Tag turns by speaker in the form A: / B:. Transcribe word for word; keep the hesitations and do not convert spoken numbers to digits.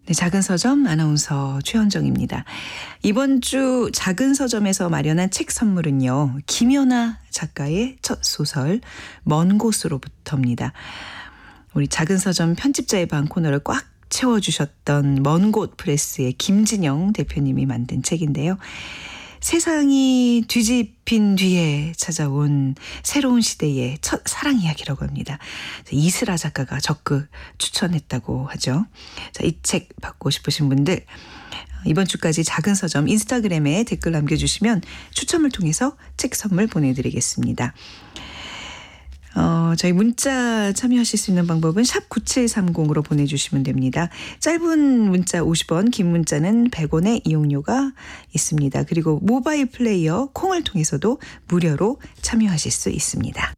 A: 네, 작은 서점 아나운서 최현정입니다. 이번 주 작은 서점에서 마련한 책 선물은요. 김연아 작가의 첫 소설 먼 곳으로부터입니다. 우리 작은 서점 편집자의 방 코너를 꽉 채워주셨던 먼 곳 프레스의 김진영 대표님이 만든 책인데요. 세상이 뒤집힌 뒤에 찾아온 새로운 시대의 첫 사랑 이야기라고 합니다. 이슬아 작가가 적극 추천했다고 하죠. 자, 이 책 받고 싶으신 분들 이번 주까지 작은 서점 인스타그램에 댓글 남겨주시면 추첨을 통해서 책 선물 보내드리겠습니다. 어, 저희 문자 참여하실 수 있는 방법은 샵 구칠삼공으로 보내주시면 됩니다. 짧은 문자 오십 원, 긴 문자는 백 원의 이용료가 있습니다. 그리고 모바일 플레이어 콩을 통해서도 무료로 참여하실 수 있습니다.